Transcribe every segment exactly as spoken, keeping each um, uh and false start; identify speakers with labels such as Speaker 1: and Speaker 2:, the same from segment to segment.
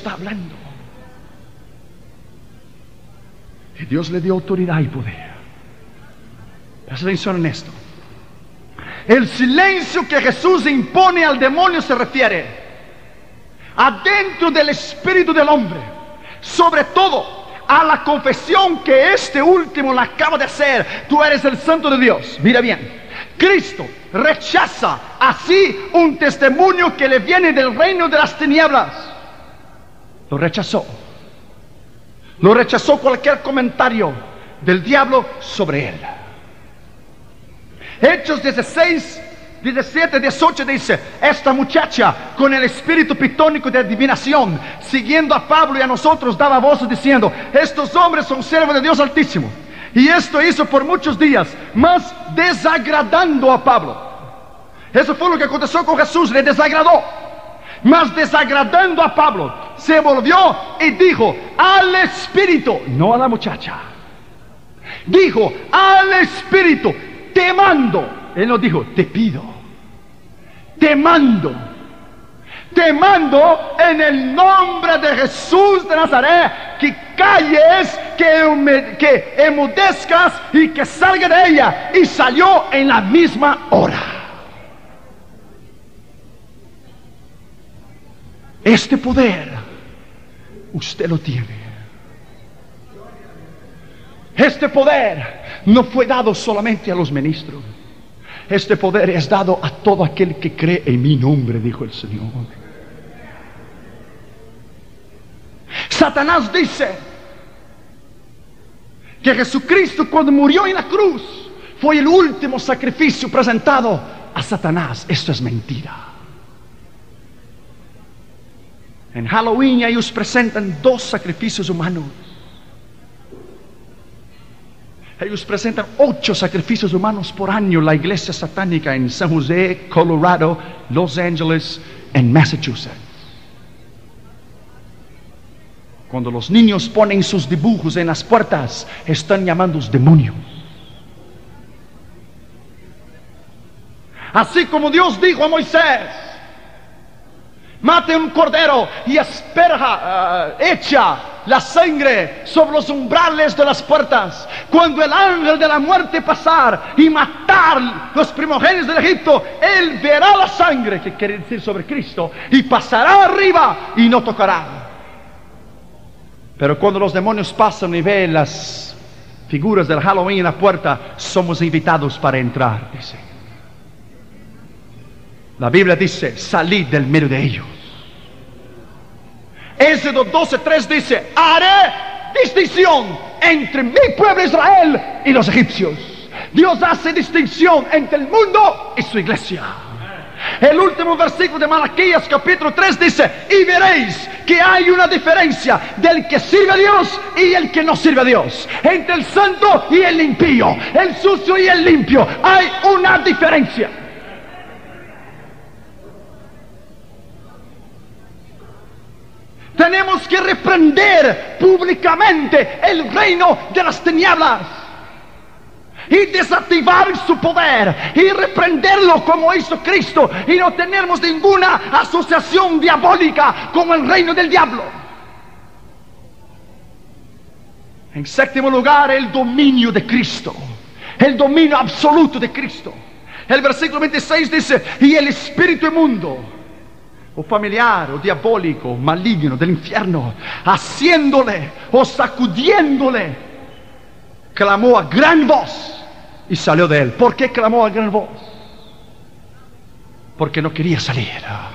Speaker 1: está hablando. Y Dios le dio autoridad y poder. Presta atención en esto. El silencio que Jesús impone al demonio se refiere adentro del espíritu del hombre, sobre todo a la confesión que este último le acaba de hacer: tú eres el Santo de Dios. Mira bien, Cristo rechaza así un testimonio que le viene del reino de las tinieblas. Lo rechazó. Lo rechazó cualquier comentario del diablo sobre él. Hechos dieciséis, diecisiete, dieciocho dice: esta muchacha con el espíritu pitónico de adivinación, siguiendo a Pablo y a nosotros, daba voces diciendo: estos hombres son siervos de Dios Altísimo. Y esto hizo por muchos días, mas desagradando a Pablo. Eso fue lo que aconteció con Jesús, le desagradó. Mas desagradando a Pablo, se volvió y dijo al espíritu, no a la muchacha, dijo al espíritu: te mando. Él no dijo: te pido, te mando, te mando en el nombre de Jesús de Nazaret, que calles, que, que emudezcas y que salga de ella. Y salió en la misma hora. Este poder usted lo tiene. Este poder no fue dado solamente a los ministros. Este poder es dado a todo aquel que cree en mi nombre, dijo el Señor. Satanás dice que Jesucristo, cuando murió en la cruz, fue el último sacrificio presentado a Satanás. Esto es mentira. En Halloween ellos presentan dos sacrificios humanos. Ellos presentan ocho sacrificios humanos por año. La iglesia satánica en San José, Colorado, Los Ángeles, en Massachusetts. Cuando los niños ponen sus dibujos en las puertas, están llamando a los demonios. Así como Dios dijo a Moisés: mate un cordero y asperja, uh, echa la sangre sobre los umbrales de las puertas. Cuando el ángel de la muerte pasar y matar los primogénitos del Egipto, él verá la sangre, que quiere decir sobre Cristo, y pasará arriba y no tocará. Pero cuando los demonios pasan y ven las figuras del Halloween en la puerta, somos invitados para entrar, dice. La Biblia dice: salid del medio de ellos. Éxodo doce, tres dice: haré distinción entre mi pueblo Israel y los egipcios. Dios hace distinción entre el mundo y su iglesia. El último versículo de Malaquías capítulo tres dice: y veréis que hay una diferencia del que sirve a Dios y el que no sirve a Dios, entre el santo y el impío, el sucio y el limpio. Hay una diferencia. Tenemos que reprender públicamente el reino de las tinieblas y desactivar su poder y reprenderlo como hizo Cristo, y no tenemos ninguna asociación diabólica con el reino del diablo. En séptimo lugar, el dominio de Cristo, el dominio absoluto de Cristo. El versículo veintiséis dice: y el espíritu inmundo, o familiar, o diabólico, o maligno del infierno, haciéndole o sacudiéndole, clamó a gran voz y salió de él. ¿Por qué clamó a gran voz? Porque no quería salir.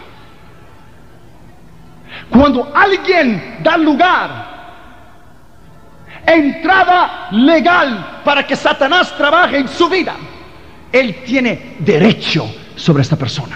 Speaker 1: Cuando alguien da lugar, entrada legal para que Satanás trabaje en su vida, él tiene derecho sobre esta persona.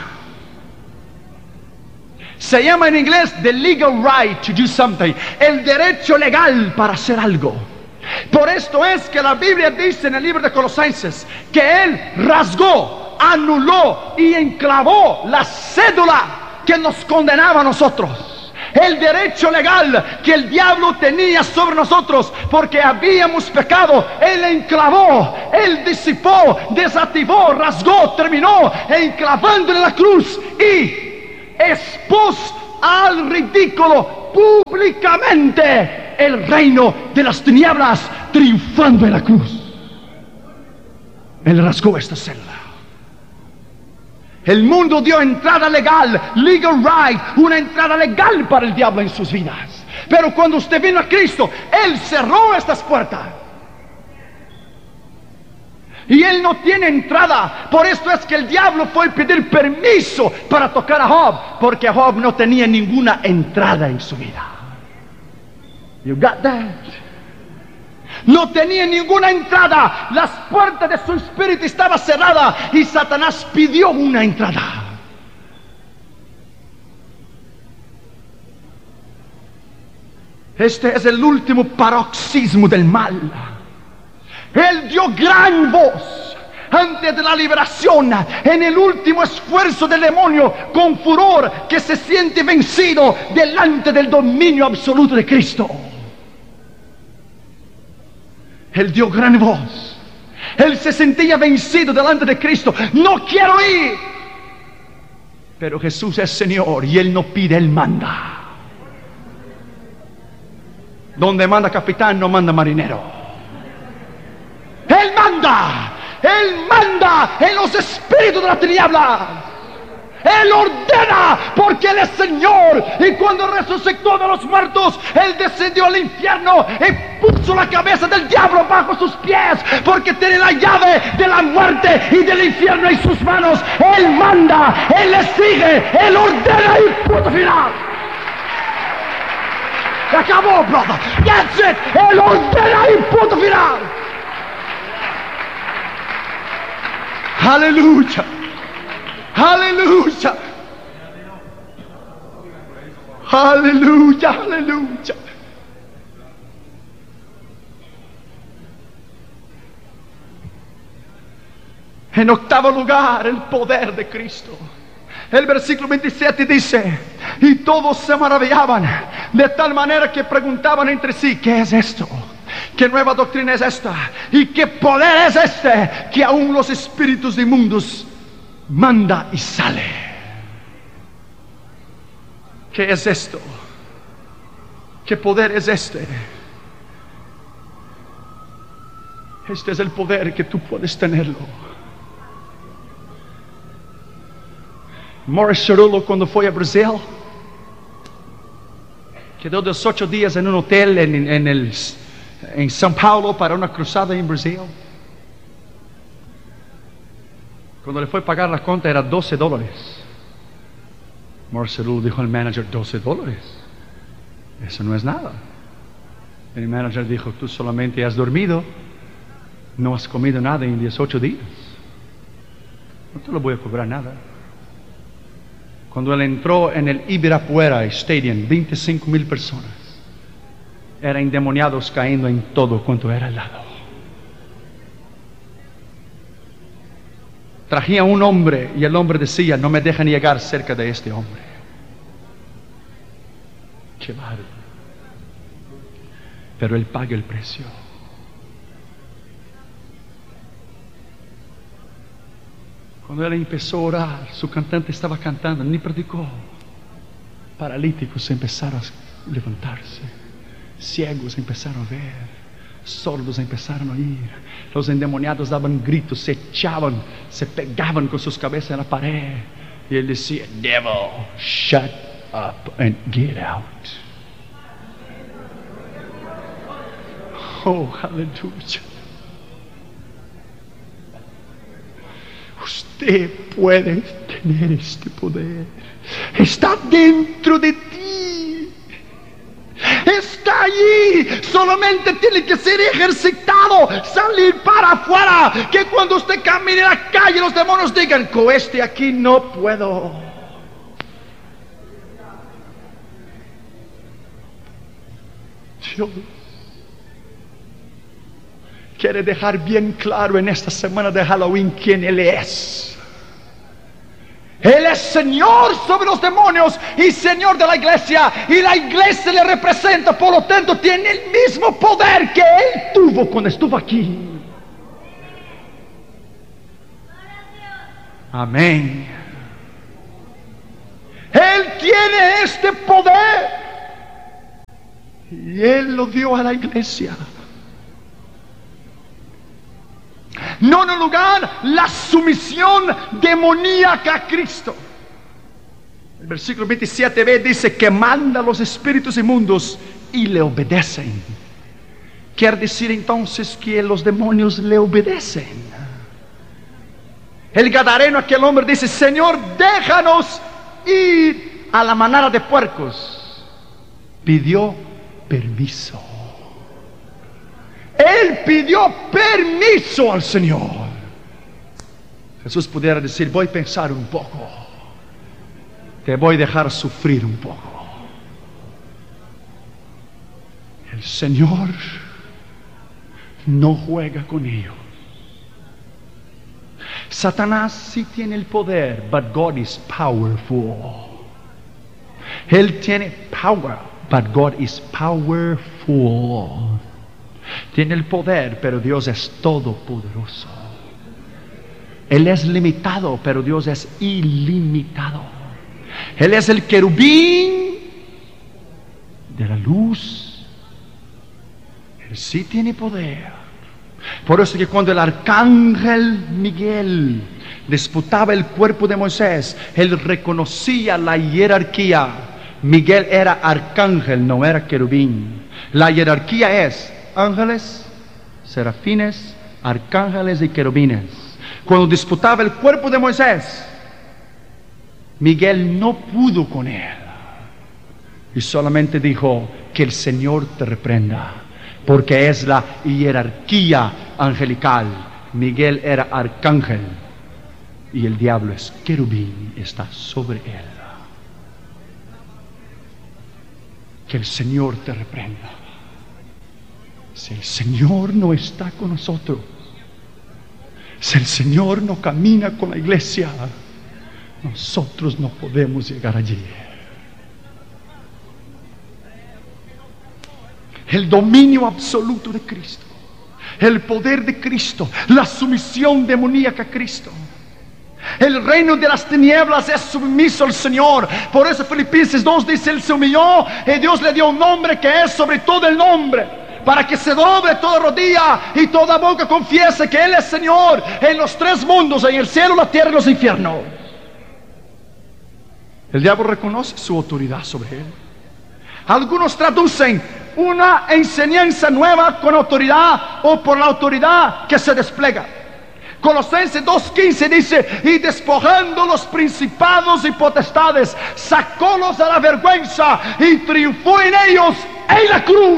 Speaker 1: Se llama en inglés the legal right to do something, el derecho legal para hacer algo. Por esto es que la Biblia dice en el libro de Colosenses que él rasgó, anuló y enclavó la cédula que nos condenaba a nosotros. El derecho legal que el diablo tenía sobre nosotros porque habíamos pecado, él enclavó, él disipó, desactivó, rasgó, terminó enclavándole la cruz y expuso al ridículo públicamente el reino de las tinieblas, triunfando en la cruz. Él rasgó esta celda. El mundo dio entrada legal, legal right, una entrada legal para el diablo en sus vidas. Pero cuando usted vino a Cristo, Él cerró estas puertas. Y Él no tiene entrada. Por esto es que el diablo fue a pedir permiso para tocar a Job, porque Job no tenía ninguna entrada en su vida. You got that? No tenía ninguna entrada. Las puertas de su espíritu estaban cerradas y Satanás pidió una entrada. Este es el último paroxismo del mal. Él dio gran voz antes de la liberación, en el último esfuerzo del demonio, con furor, que se siente vencido delante del dominio absoluto de Cristo. Él dio gran voz. Él se sentía vencido delante de Cristo. No quiero ir. Pero Jesús es Señor y Él no pide, Él manda. Donde manda capitán, no manda marinero. Él manda. Él manda en los espíritus de la tiniebla. Él ordena, porque Él es Señor. Y cuando resucitó de los muertos, Él descendió al infierno y puso la cabeza del diablo bajo sus pies, porque tiene la llave de la muerte y del infierno en sus manos. Él manda, Él le sigue, Él ordena y punto final. Se acabó, brother. That's it. Él ordena y punto final. Aleluya. Aleluya. Aleluya, aleluya. En octavo lugar, el poder de Cristo. El versículo veintisiete dice: y todos se maravillaban, de tal manera que preguntaban entre sí: ¿qué es esto? ¿Qué nueva doctrina es esta? ¿Y qué poder es este que aún los espíritus inmundos manda y sale? ¿Qué es esto? ¿Qué poder es este? Este es el poder que tú puedes tenerlo. Morris Cerullo, cuando fue a Brasil, quedó dos ocho días en un hotel en, en, el, en São Paulo para una cruzada en Brasil. Cuando le fue a pagar la cuenta era doce dólares. Morris Cerullo dijo al manager: doce dólares, eso no es nada. El manager dijo: tú solamente has dormido, no has comido nada en dieciocho días, no te lo voy a cobrar nada. Cuando él entró en el Ibirapuera Stadium, veinticinco mil personas, eran endemoniados cayendo en todo cuanto era al lado. Traía un hombre y el hombre decía: no me dejan llegar cerca de este hombre. Qué bárbaro. Pero él paga el precio. Cuando él empezó a orar, su cantante estaba cantando, ni predicó. Paralíticos empezaron a levantarse, ciegos empezaron a ver, sordos empezaron a oír, los endemoniados daban gritos, se echaban, se pegaban con sus cabezas en la pared, y él decía: devil, shut up and get out. Oh, aleluya. Usted puede tener este poder. Está dentro de ti. Está allí. Solamente tiene que ser ejercitado. Salir para afuera. Que cuando usted camine en la calle, los demonios digan: con este aquí no puedo. Dios quiere dejar bien claro en esta semana de Halloween quién Él es. Él es Señor sobre los demonios y Señor de la iglesia, y la iglesia le representa, por lo tanto tiene el mismo poder que Él tuvo cuando estuvo aquí. Amén. Él tiene este poder. Y Él lo dio a la iglesia. No en lugar la sumisión demoníaca a Cristo. El versículo veintisiete b dice que manda a los espíritus inmundos y le obedecen. Quiere decir entonces que los demonios le obedecen. El gadareno, aquel hombre, dice: Señor, déjanos ir a la manada de puercos. Pidió permiso. Él pidió permiso al Señor. Jesús pudiera decir: voy a pensar un poco, te voy a dejar sufrir un poco. El Señor no juega con ellos. Satanás sí tiene el poder, but God is powerful. Él tiene power, but God is powerful. Tiene el poder, pero Dios es todopoderoso. Él es limitado, pero Dios es ilimitado. Él es el querubín de la luz. Él sí tiene poder. Por eso que cuando el arcángel Miguel disputaba el cuerpo de Moisés, él reconocía la jerarquía. Miguel era arcángel, no era querubín. La jerarquía es ángeles, serafines, arcángeles y querubines. Cuando disputaba el cuerpo de Moisés, Miguel no pudo con él y solamente dijo: que el Señor te reprenda, porque es la jerarquía angelical. Miguel era arcángel y el diablo es querubín, está sobre él. Que el Señor te reprenda. Si el Señor no está con nosotros, si el Señor no camina con la iglesia, nosotros no podemos llegar allí. El dominio absoluto de Cristo, el poder de Cristo, la sumisión demoníaca a Cristo. El reino de las tinieblas es sumiso al Señor. Por eso Filipenses dos dice: Él se humilló y Dios le dio un nombre que es sobre todo el nombre, para que se doble toda rodilla y toda boca confiese que Él es Señor en los tres mundos, en el cielo, la tierra y los infiernos. El diablo reconoce su autoridad sobre él. Algunos traducen una enseñanza nueva con autoridad o por la autoridad que se despliega. Colosenses dos quince dice: y despojando los principados y potestades, sacólos a la vergüenza y triunfó en ellos en la cruz.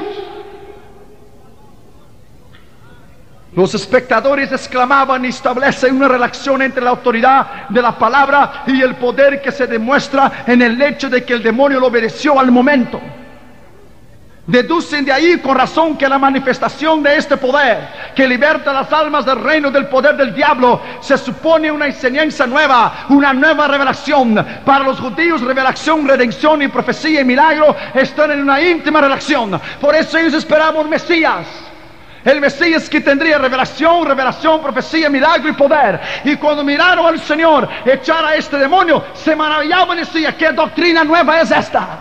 Speaker 1: Los espectadores exclamaban y establecen una relación entre la autoridad de la palabra y el poder que se demuestra en el hecho de que el demonio lo obedeció al momento. Deducen de ahí con razón que la manifestación de este poder que liberta las almas del reino del poder del diablo se supone una enseñanza nueva, una nueva revelación. Para los judíos, revelación, redención y profecía y milagro están en una íntima relación. Por eso ellos esperaban un Mesías. El Mesías que tendría revelación, revelación, profecía, milagro y poder. Y cuando miraron al Señor echar a este demonio, se maravillaban y decían: ¿qué doctrina nueva es esta?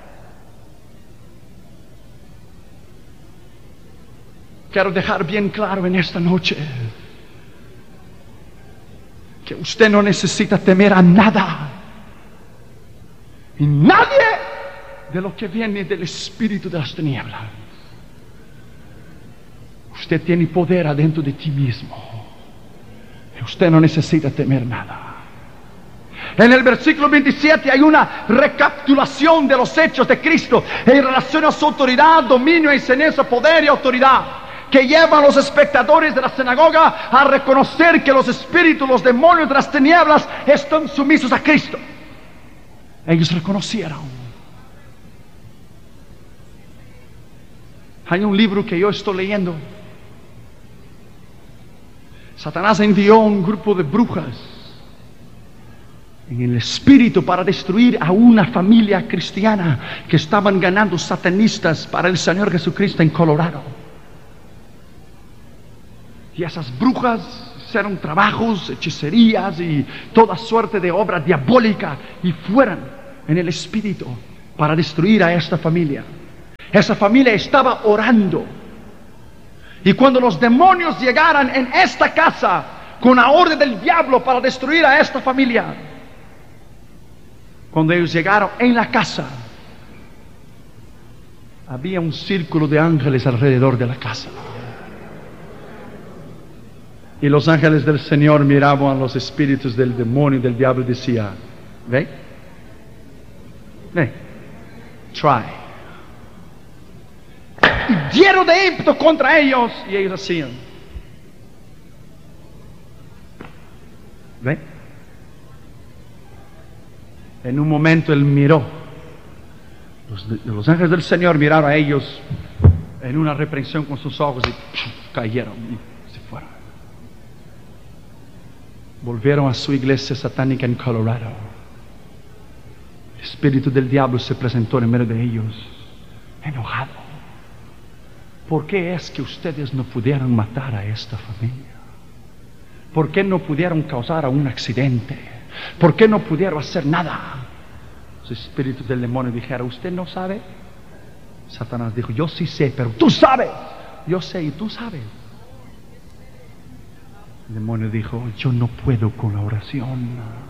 Speaker 1: Quiero dejar bien claro en esta noche que usted no necesita temer a nada y nadie de lo que viene del espíritu de las tinieblas. Usted tiene poder adentro de ti mismo. Usted no necesita temer nada. En el versículo veintisiete hay una recapitulación de los hechos de Cristo en relación a su autoridad, dominio, enseñanza, poder y autoridad, que llevan a los espectadores de la sinagoga a reconocer que los espíritus, los demonios de las tinieblas están sumisos a Cristo. Ellos reconocieron. Hay un libro que yo estoy leyendo. Satanás envió un grupo de brujas en el espíritu para destruir a una familia cristiana que estaban ganando satanistas para el Señor Jesucristo en Colorado. Y esas brujas hicieron trabajos, hechicerías y toda suerte de obra diabólica y fueron en el espíritu para destruir a esta familia. Esa familia estaba orando. Y cuando los demonios llegaran en esta casa con la orden del diablo para destruir a esta familia, cuando ellos llegaron en la casa, había un círculo de ángeles alrededor de la casa. Y los ángeles del Señor miraban a los espíritus del demonio y del diablo y decían: ve, ve, try. Y dieron de ímpetu contra ellos, y ellos hacían: ve. En un momento él miró, los, los ángeles del Señor miraron a ellos en una reprensión con sus ojos y ¡pum!, cayeron y se fueron. Volvieron a su iglesia satánica en Colorado. El espíritu del diablo se presentó en medio de ellos, enojado. ¿Por qué es que ustedes no pudieron matar a esta familia? ¿Por qué no pudieron causar un accidente? ¿Por qué no pudieron hacer nada? Los espíritus del demonio dijeron: ¿usted no sabe? Satanás dijo: yo sí sé, pero tú sabes. Yo sé y tú sabes. El demonio dijo: yo no puedo con la oración.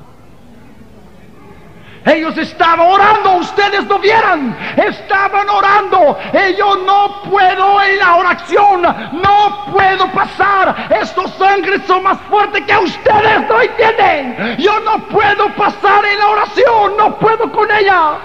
Speaker 1: Ellos estaban orando, ustedes no vieran, estaban orando. Y yo no puedo en la oración, no puedo pasar. Estos ángeles son más fuertes que ustedes, ¿no entienden? Yo no puedo pasar en la oración, no puedo con ella.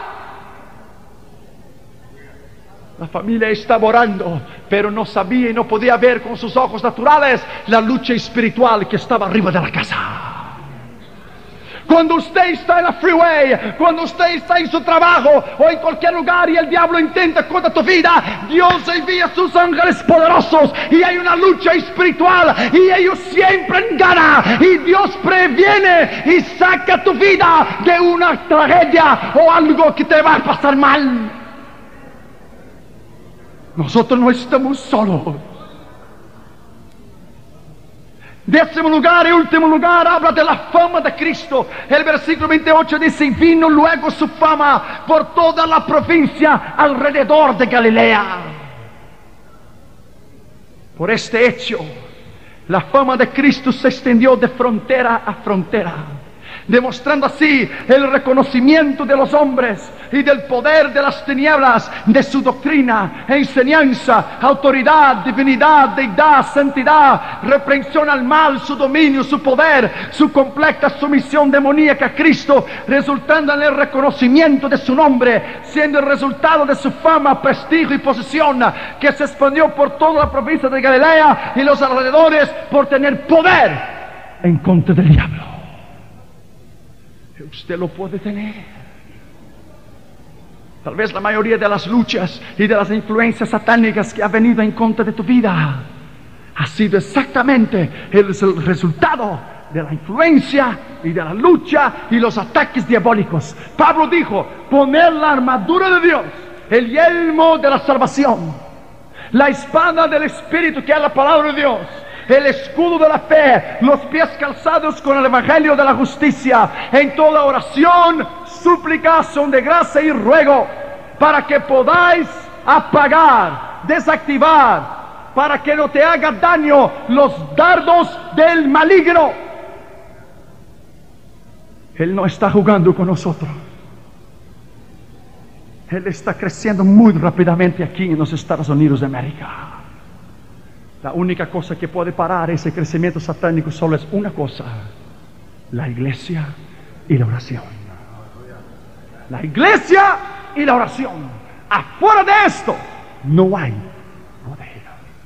Speaker 1: La familia estaba orando, pero no sabía y no podía ver con sus ojos naturales la lucha espiritual que estaba arriba de la casa. Cuando usted está en la freeway, cuando usted está en su trabajo o en cualquier lugar y el diablo intenta contra tu vida, Dios envía sus ángeles poderosos y hay una lucha espiritual y ellos siempre ganan y Dios previene y saca tu vida de una tragedia o algo que te va a pasar mal. Nosotros no estamos solos. Décimo lugar y último lugar, habla de la fama de Cristo. El versículo veintiocho dice: vino luego su fama por toda la provincia alrededor de Galilea. Por este hecho, la fama de Cristo se extendió de frontera a frontera, demostrando así el reconocimiento de los hombres y del poder de las tinieblas, de su doctrina, enseñanza, autoridad, divinidad, deidad, santidad, reprensión al mal, su dominio, su poder, su completa sumisión demoníaca a Cristo, resultando en el reconocimiento de su nombre, siendo el resultado de su fama, prestigio y posesión, que se expandió por toda la provincia de Galilea y los alrededores por tener poder en contra del diablo. Usted lo puede tener. Tal vez la mayoría de las luchas y de las influencias satánicas que ha venido en contra de tu vida ha sido exactamente el resultado de la influencia y de la lucha y los ataques diabólicos. Pablo dijo: poner la armadura de Dios, el yelmo de la salvación, la espada del Espíritu, que es la palabra de Dios, el escudo de la fe, los pies calzados con el evangelio de la justicia, en toda oración, súplica, son de gracia y ruego, para que podáis apagar, desactivar, para que no te haga daño los dardos del maligno. Él no está jugando con nosotros. Él está creciendo muy rápidamente aquí en los Estados Unidos de América. La única cosa que puede parar ese crecimiento satánico solo es una cosa: la iglesia y la oración. La iglesia y la oración. Afuera de esto no hay poder.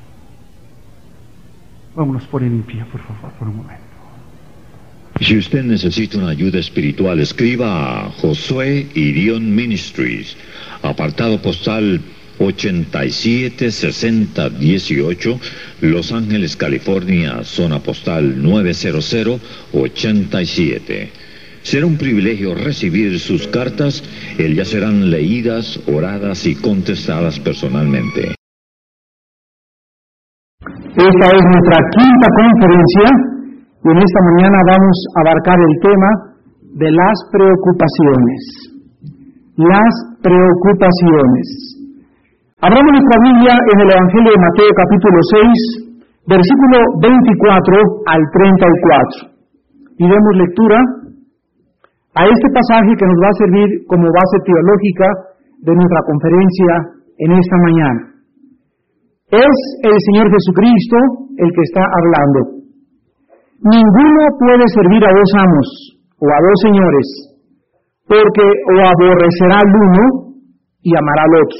Speaker 1: Vámonos por en pie, por favor, por un momento.
Speaker 2: Si usted necesita una ayuda espiritual, escriba a Josué Irión Ministries, apartado postal ochenta y siete sesenta dieciocho, Los Ángeles, California, zona postal nueve cero cero ochenta y siete. Será un privilegio recibir sus cartas. Ellas serán leídas, oradas y contestadas personalmente.
Speaker 3: Esta es nuestra quinta conferencia y en esta mañana vamos a abarcar el tema de las preocupaciones. Las preocupaciones. Abramos nuestra Biblia en el Evangelio de Mateo capítulo seis, versículo veinticuatro al treinta y cuatro. Y demos lectura a este pasaje que nos va a servir como base teológica de nuestra conferencia en esta mañana. Es el Señor Jesucristo el que está hablando. Ninguno puede servir a dos amos o a dos señores, porque o aborrecerá al uno y amará al otro,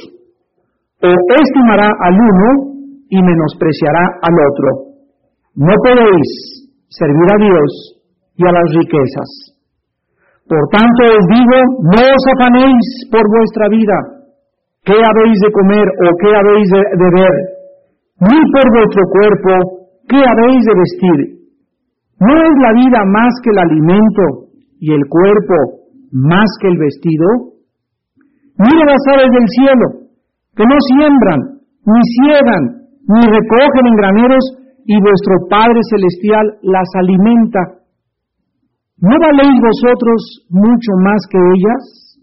Speaker 3: o estimará al uno y menospreciará al otro. No podéis servir a Dios y a las riquezas. Por tanto os digo, no os afanéis por vuestra vida, qué habéis de comer o qué habéis de beber, ni por vuestro cuerpo, qué habéis de vestir. ¿No es la vida más que el alimento y el cuerpo más que el vestido? Mire las aves del cielo, que no siembran, ni ciegan, ni recogen en graneros, y vuestro Padre Celestial las alimenta. ¿No valéis vosotros mucho más que ellas?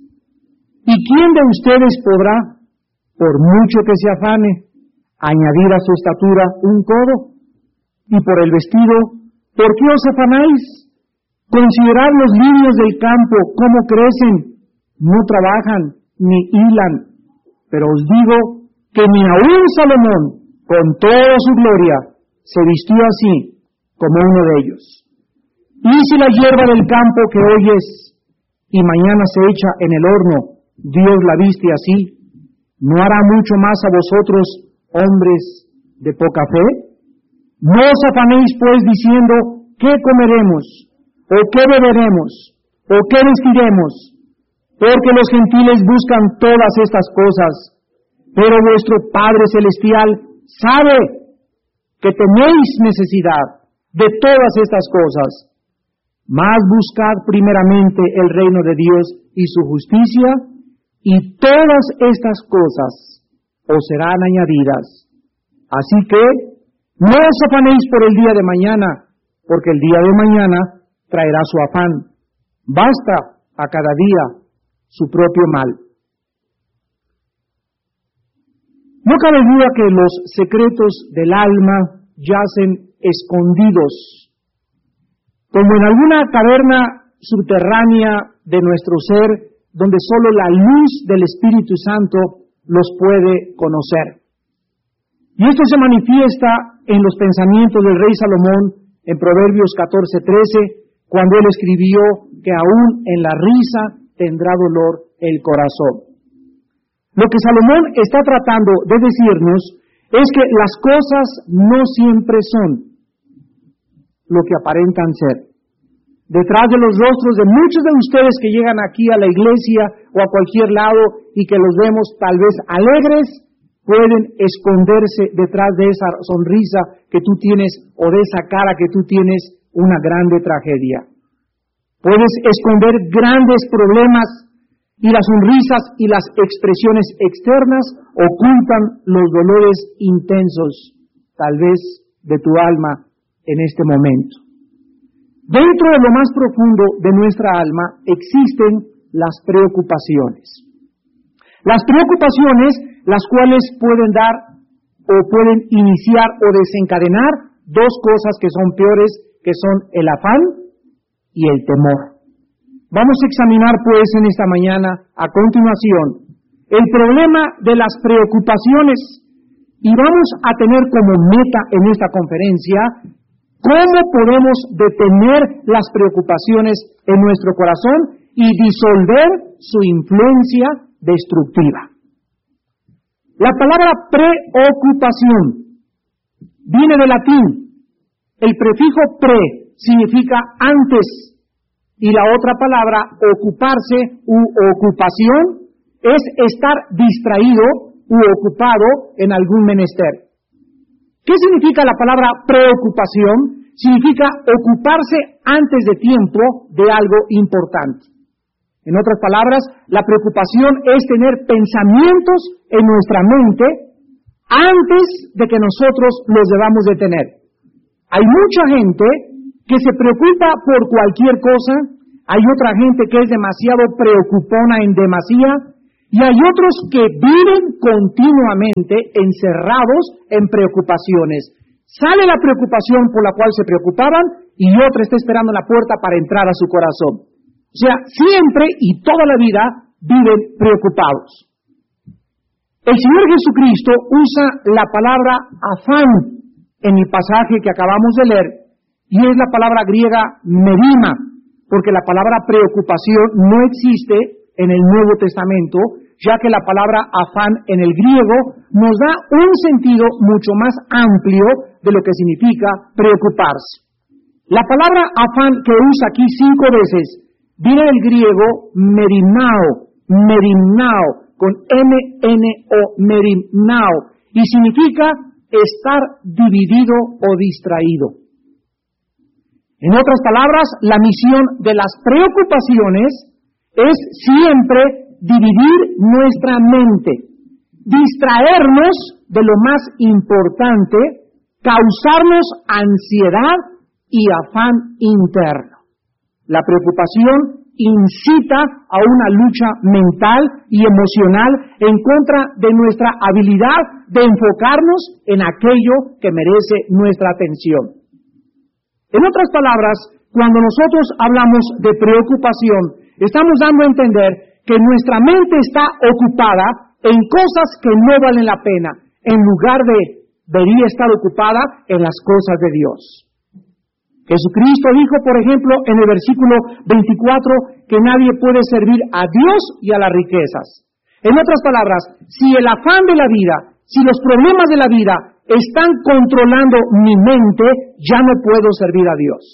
Speaker 3: ¿Y quién de ustedes podrá, por mucho que se afane, añadir a su estatura un codo? Y por el vestido, ¿por qué os afanáis? Considerad los lirios del campo, cómo crecen, no trabajan, ni hilan. Pero os digo que ni aun Salomón, con toda su gloria, se vistió así como uno de ellos. Y si la hierba del campo que hoy es, y mañana se echa en el horno, Dios la viste así, ¿no hará mucho más a vosotros, hombres de poca fe? No os afanéis pues diciendo, ¿qué comeremos? ¿O qué beberemos? ¿O qué vestiremos? Porque los gentiles buscan todas estas cosas, pero vuestro Padre Celestial sabe que tenéis necesidad de todas estas cosas. Mas buscad primeramente el reino de Dios y su justicia, y todas estas cosas os serán añadidas. Así que no os afanéis por el día de mañana, porque el día de mañana traerá su afán. Basta a cada día su propio mal. No cabe duda que los secretos del alma yacen escondidos, como en alguna caverna subterránea de nuestro ser, donde solo la luz del Espíritu Santo los puede conocer. Y esto se manifiesta en los pensamientos del rey Salomón en Proverbios catorce trece, cuando él escribió que aún en la risa tendrá dolor el corazón. Lo que Salomón está tratando de decirnos es que las cosas no siempre son lo que aparentan ser. Detrás de los rostros de muchos de ustedes que llegan aquí a la iglesia o a cualquier lado y que los vemos tal vez alegres, pueden esconderse detrás de esa sonrisa que tú tienes o de esa cara que tú tienes una grande tragedia. Puedes esconder grandes problemas y las sonrisas y las expresiones externas ocultan los dolores intensos, tal vez de tu alma en este momento. Dentro de lo más profundo de nuestra alma existen las preocupaciones. Las preocupaciones, las cuales pueden dar o pueden iniciar o desencadenar dos cosas que son peores, que son el afán y el temor. Vamos a examinar pues en esta mañana, a continuación, el problema de las preocupaciones y vamos a tener como meta en esta conferencia cómo podemos detener las preocupaciones en nuestro corazón y disolver su influencia destructiva. La palabra preocupación viene del latín. El prefijo pre significa antes y la otra palabra ocuparse u ocupación es estar distraído u ocupado en algún menester. ¿Qué significa la palabra preocupación? Significa ocuparse antes de tiempo de algo importante. En otras palabras, la preocupación es tener pensamientos en nuestra mente antes de que nosotros los debamos de tener. Hay mucha gente que se preocupa por cualquier cosa, hay otra gente que es demasiado preocupona en demasía, Y hay otros que viven continuamente encerrados en preocupaciones. Sale la preocupación por la cual se preocupaban y otro está esperando en la puerta para entrar a su corazón. O sea, siempre y toda la vida viven preocupados. El Señor Jesucristo usa la palabra afán en el pasaje que acabamos de leer, y es la palabra griega merima, porque la palabra preocupación no existe en el Nuevo Testamento, ya que la palabra afán en el griego nos da un sentido mucho más amplio de lo que significa preocuparse. La palabra afán que usa aquí cinco veces viene del griego merimnao, merimnao, con M N O, merimnao, y significa estar dividido o distraído. En otras palabras, la misión de las preocupaciones es siempre dividir nuestra mente, distraernos de lo más importante, causarnos ansiedad y afán interno. La preocupación incita a una lucha mental y emocional en contra de nuestra habilidad de enfocarnos en aquello que merece nuestra atención. En otras palabras, cuando nosotros hablamos de preocupación, estamos dando a entender que nuestra mente está ocupada en cosas que no valen la pena, en lugar de debería estar ocupada en las cosas de Dios. Jesucristo dijo, por ejemplo, en el versículo veinticuatro, que nadie puede servir a Dios y a las riquezas. En otras palabras, si el afán de la vida, si los problemas de la vida están controlando mi mente, ya no puedo servir a Dios.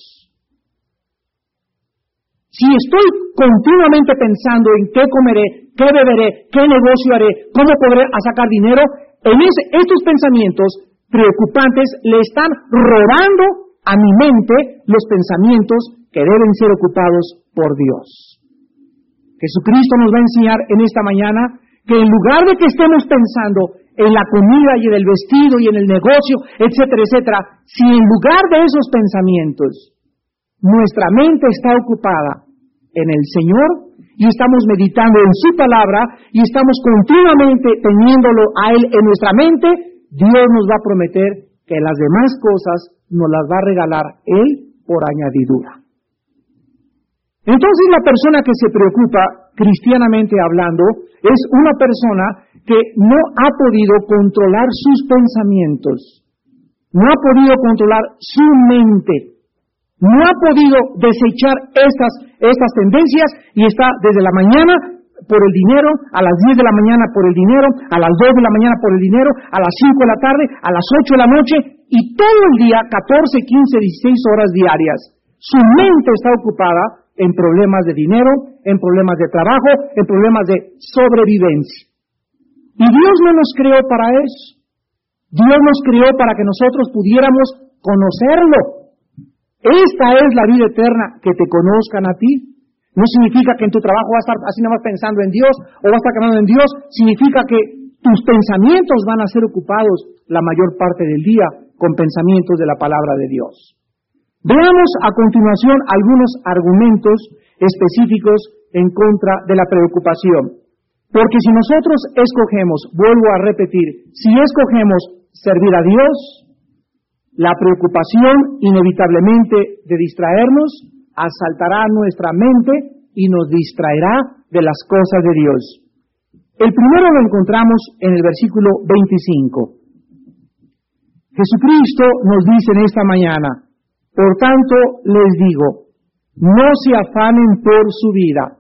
Speaker 3: Si estoy continuamente pensando en qué comeré, qué beberé, qué negocio haré, cómo podré sacar dinero, en ese, estos pensamientos preocupantes le están robando a mi mente los pensamientos que deben ser ocupados por Dios. Jesucristo nos va a enseñar en esta mañana que en lugar de que estemos pensando en la comida y en el vestido y en el negocio, etcétera, etcétera, si en lugar de esos pensamientos nuestra mente está ocupada en el Señor y estamos meditando en su palabra y estamos continuamente teniéndolo a Él en nuestra mente, Dios nos va a prometer que las demás cosas nos las va a regalar Él por añadidura. Entonces la persona que se preocupa, cristianamente hablando, es una persona que no ha podido controlar sus pensamientos, no ha podido controlar su mente, no ha podido desechar estas, estas tendencias y está desde la mañana por el dinero, a las diez de la mañana por el dinero, a las dos de la mañana por el dinero, a las cinco de la tarde, a las ocho de la noche y todo el día, catorce, quince, dieciséis horas diarias. Su mente está ocupada en problemas de dinero, en problemas de trabajo, en problemas de sobrevivencia. Y Dios no nos creó para eso. Dios nos creó para que nosotros pudiéramos conocerlo. Esta es la vida eterna, que te conozcan a ti. No significa que en tu trabajo vas a estar así nada más pensando en Dios o vas a estar pensando en Dios. Significa que tus pensamientos van a ser ocupados la mayor parte del día con pensamientos de la palabra de Dios. Veamos a continuación algunos argumentos específicos en contra de la preocupación. Porque si nosotros escogemos, vuelvo a repetir, si escogemos servir a Dios, la preocupación inevitablemente de distraernos asaltará nuestra mente y nos distraerá de las cosas de Dios. El primero lo encontramos en el versículo veinticinco. Jesucristo nos dice en esta mañana, por tanto les digo, no se afanen por su vida.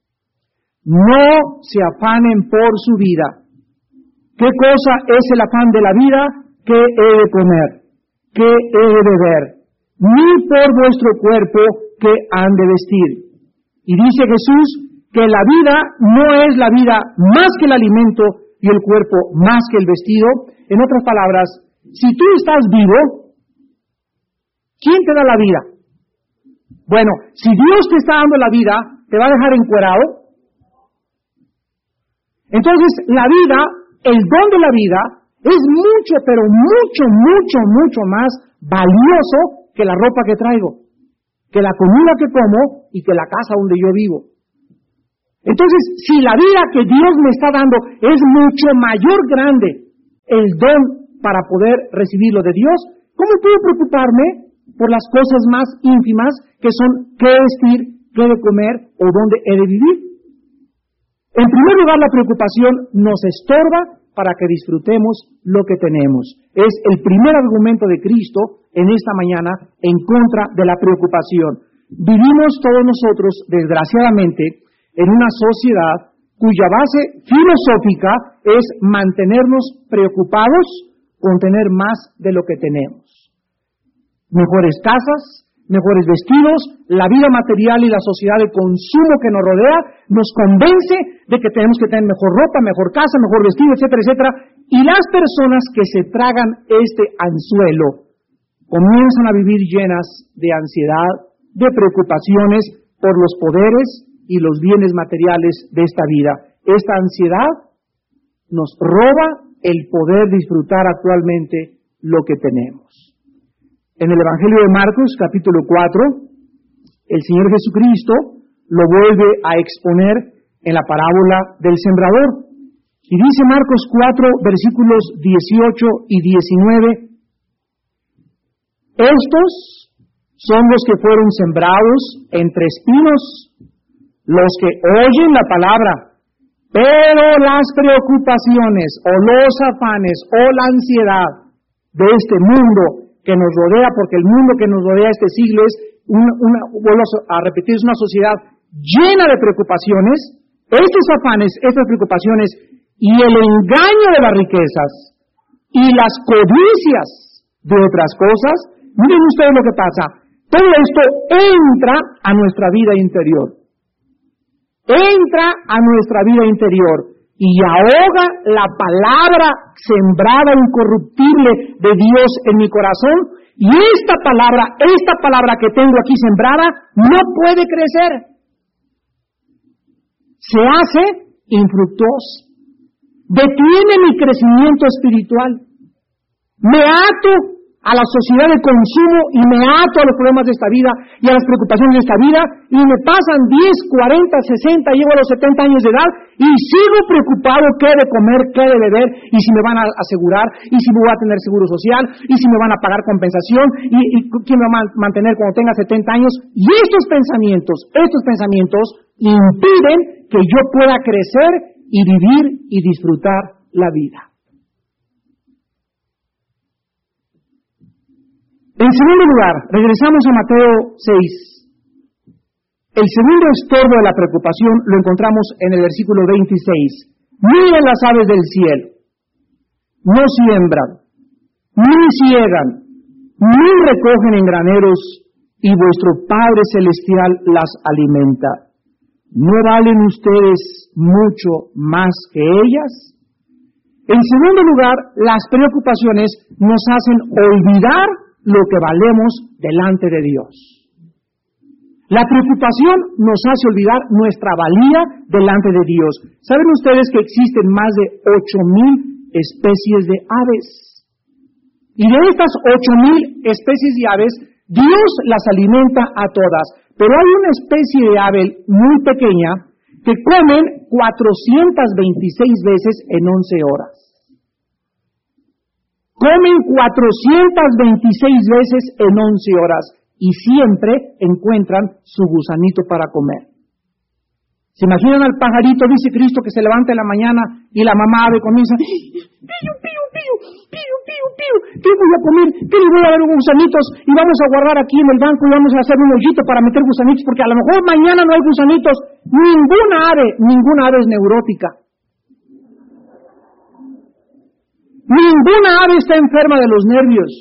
Speaker 3: No se afanen por su vida. ¿Qué cosa es el afán de la vida? ¿Qué he de comer? ¿Qué he de beber? Ni por vuestro cuerpo que han de vestir. Y dice Jesús que la vida no es la vida más que el alimento y el cuerpo más que el vestido. En otras palabras, si tú estás vivo, ¿quién te da la vida? Bueno, si Dios te está dando la vida, ¿te va a dejar encuerado? Entonces, la vida, el don de la vida, es mucho, pero mucho, mucho, mucho más valioso que la ropa que traigo, que la comida que como y que la casa donde yo vivo. Entonces, si la vida que Dios me está dando es mucho mayor grande el don para poder recibirlo de Dios, ¿cómo puedo preocuparme por las cosas más ínfimas que son qué vestir, qué de comer o dónde he de vivir? En primer lugar, la preocupación nos estorba para que disfrutemos lo que tenemos. Es el primer argumento de Cristo en esta mañana en contra de la preocupación. Vivimos todos nosotros, desgraciadamente, en una sociedad cuya base filosófica es mantenernos preocupados con tener más de lo que tenemos. Mejores casas, mejores vestidos, la vida material y la sociedad de consumo que nos rodea nos convence de que tenemos que tener mejor ropa, mejor casa, mejor vestido, etcétera, etcétera. Y las personas que se tragan este anzuelo comienzan a vivir llenas de ansiedad, de preocupaciones por los poderes y los bienes materiales de esta vida. Esta ansiedad nos roba el poder disfrutar actualmente lo que tenemos. En el Evangelio de Marcos, capítulo cuatro, el Señor Jesucristo lo vuelve a exponer en la parábola del sembrador. Y dice Marcos cuatro, versículos dieciocho y diecinueve, estos son los que fueron sembrados entre espinos, los que oyen la palabra, pero las preocupaciones o los afanes o la ansiedad de este mundo que nos rodea, porque el mundo que nos rodea este siglo es, una, una, vuelvo a repetir, es una sociedad llena de preocupaciones, estos afanes, estas preocupaciones y el engaño de las riquezas y las codicias de otras cosas, miren ustedes lo que pasa, todo esto entra a nuestra vida interior. Entra a nuestra vida interior y ahoga la palabra sembrada incorruptible de Dios en mi corazón, y esta palabra, esta palabra que tengo aquí sembrada, no puede crecer. Se hace infructuosa. Detiene mi crecimiento espiritual. Me ato a la sociedad de consumo y me ato a los problemas de esta vida y a las preocupaciones de esta vida, y me pasan diez, cuarenta, sesenta, llego a los setenta años de edad y sigo preocupado qué de comer, qué de beber, y si me van a asegurar, y si me voy a tener seguro social, y si me van a pagar compensación, y, y quién me va a mantener cuando tenga setenta años. Y estos pensamientos, estos pensamientos impiden que yo pueda crecer y vivir y disfrutar la vida. En segundo lugar, regresamos a Mateo seis. El segundo estorbo de la preocupación lo encontramos en el versículo veintiséis. Miren las aves del cielo. No siembran, ni ciegan, ni recogen en graneros, y vuestro Padre Celestial las alimenta. ¿No valen ustedes mucho más que ellas? En segundo lugar, las preocupaciones nos hacen olvidar lo que valemos delante de Dios. La preocupación nos hace olvidar nuestra valía delante de Dios. ¿Saben ustedes que existen más de ocho mil especies de aves? Y de estas ocho mil especies de aves, Dios las alimenta a todas. Pero hay una especie de ave muy pequeña que comen cuatrocientas veintiséis veces en once horas. Comen cuatrocientas veintiséis veces en once horas y siempre encuentran su gusanito para comer. ¿Se imaginan al pajarito, dice Cristo, que se levanta en la mañana y la mamá ave comienza, pío, pío, pío, pío, pío, pío, ¿qué voy a comer? ¿Qué le voy a dar gusanitos? Y vamos a guardar aquí en el banco y vamos a hacer un hoyito para meter gusanitos, porque a lo mejor mañana no hay gusanitos. Ninguna ave, ninguna ave es neurótica. Ninguna ave está enferma de los nervios.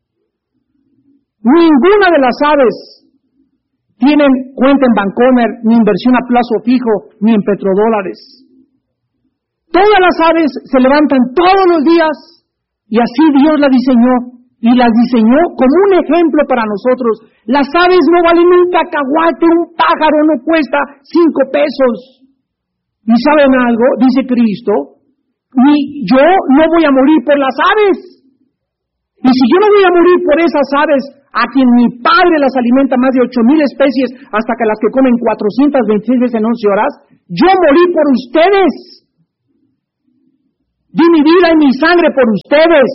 Speaker 3: Ninguna de las aves tienen cuenta en Bancomer, ni inversión a plazo fijo, ni en petrodólares. Todas las aves se levantan todos los días y así Dios las diseñó. Y las diseñó como un ejemplo para nosotros. Las aves no valen un cacahuate, un pájaro no cuesta cinco pesos. ¿Y saben algo? Dice Cristo, ni yo no voy a morir por las aves. Y si yo no voy a morir por esas aves, a quien mi Padre las alimenta más de ocho mil especies, hasta que las que comen cuatrocientas veintiséis veces en once horas, yo morí por ustedes. Di mi vida y mi sangre por ustedes.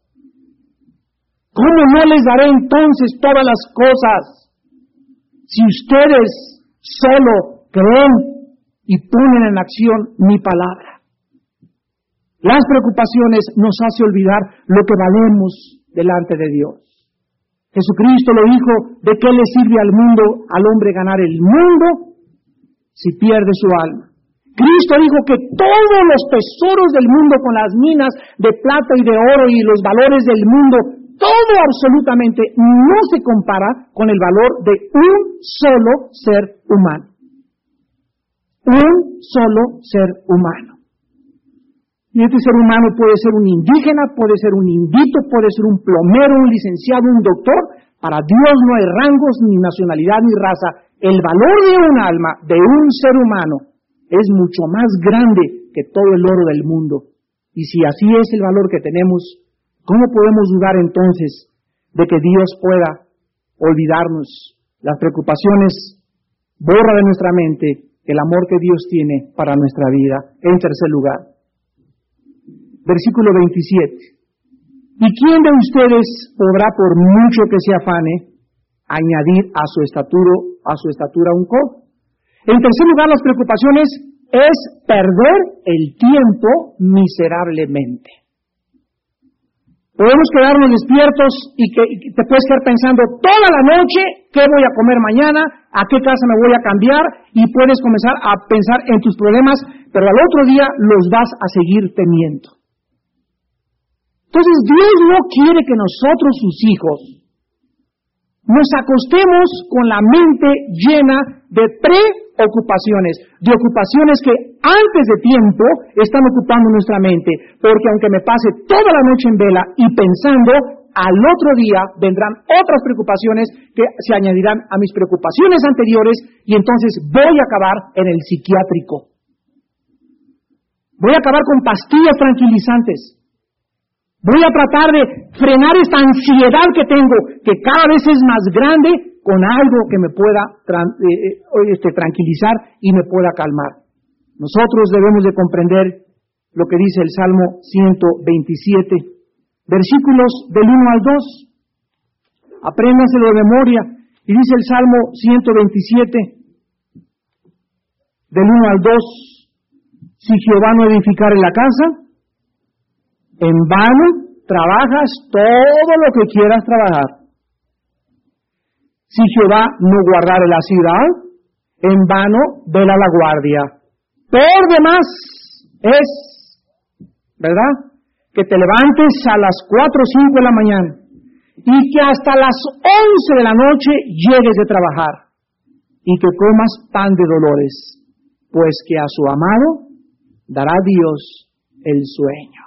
Speaker 3: ¿Cómo no les daré entonces todas las cosas si ustedes solo creen y ponen en acción mi palabra? Las preocupaciones nos hace olvidar lo que valemos delante de Dios. Jesucristo lo dijo: ¿de qué le sirve al mundo, al hombre ganar el mundo si pierde su alma? Cristo dijo que todos los tesoros del mundo, con las minas de plata y de oro y los valores del mundo, todo absolutamente no se compara con el valor de un solo ser humano. Un solo ser humano. Y este ser humano puede ser un indígena, puede ser un indito, puede ser un plomero, un licenciado, un doctor. Para Dios no hay rangos, ni nacionalidad, ni raza. El valor de un alma, de un ser humano, es mucho más grande que todo el oro del mundo. Y si así es el valor que tenemos, ¿cómo podemos dudar entonces de que Dios pueda olvidarnos las preocupaciones? Borra de nuestra mente el amor que Dios tiene para nuestra vida. En tercer lugar, versículo veintisiete. ¿Y quién de ustedes podrá, por mucho que se afane, añadir a su estatura, a su estatura un codo? En tercer lugar, las preocupaciones es perder el tiempo miserablemente. Podemos quedarnos despiertos y que y te puedes quedar pensando toda la noche qué voy a comer mañana, a qué casa me voy a cambiar, y puedes comenzar a pensar en tus problemas, pero al otro día los vas a seguir teniendo. Entonces Dios no quiere que nosotros, sus hijos, nos acostemos con la mente llena de preocupaciones, de ocupaciones que antes de tiempo están ocupando nuestra mente, porque aunque me pase toda la noche en vela y pensando, al otro día vendrán otras preocupaciones que se añadirán a mis preocupaciones anteriores, y entonces voy a acabar en el psiquiátrico. Voy a acabar con pastillas tranquilizantes. Voy a tratar de frenar esta ansiedad que tengo, que cada vez es más grande, con algo que me pueda tran, eh, este, tranquilizar y me pueda calmar. Nosotros debemos de comprender lo que dice el Salmo ciento veintisiete, versículos del uno al dos. Apréndanselo de memoria. Y dice el Salmo ciento veintisiete, del uno al dos, si Jehová no edificare la casa, en vano trabajas todo lo que quieras trabajar. Si Jehová no guardare la ciudad, en vano vela la guardia. Por demás es, ¿verdad?, que te levantes a las cuatro o cinco de la mañana y que hasta las once de la noche llegues de trabajar y que comas pan de dolores, pues que a su amado dará Dios el sueño.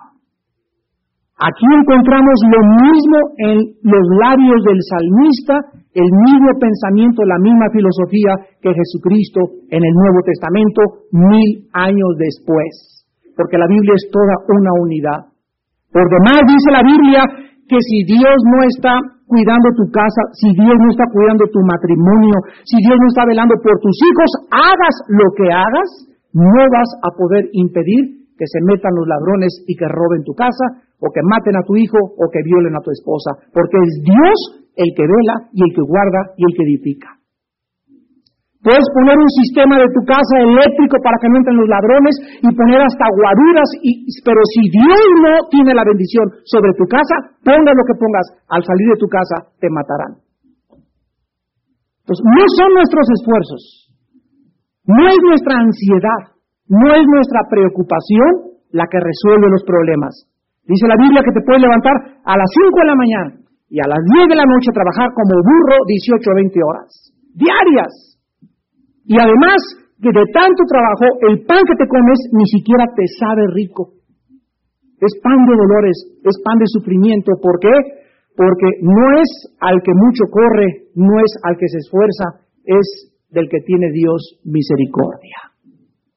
Speaker 3: Aquí encontramos lo mismo en los labios del salmista, el mismo pensamiento, la misma filosofía que Jesucristo en el Nuevo Testamento mil años después, porque la Biblia es toda una unidad. Por demás dice la Biblia que si Dios no está cuidando tu casa, si Dios no está cuidando tu matrimonio, si Dios no está velando por tus hijos, hagas lo que hagas, no vas a poder impedir que se metan los ladrones y que roben tu casa, o que maten a tu hijo, o que violen a tu esposa, porque es Dios el que vela y el que guarda y el que edifica. Puedes poner un sistema de tu casa eléctrico para que no entren los ladrones y poner hasta guaruras, y, pero si Dios no tiene la bendición sobre tu casa, pongas lo que pongas, al salir de tu casa te matarán. Entonces, no son nuestros esfuerzos, no es nuestra ansiedad, no es nuestra preocupación la que resuelve los problemas. Dice la Biblia que te puedes levantar a las cinco de la mañana y a las diez de la noche trabajar como burro dieciocho o veinte horas diarias. Y además que de tanto trabajo, el pan que te comes ni siquiera te sabe rico. Es pan de dolores, es pan de sufrimiento. ¿Por qué? Porque no es al que mucho corre, no es al que se esfuerza, es del que tiene Dios misericordia.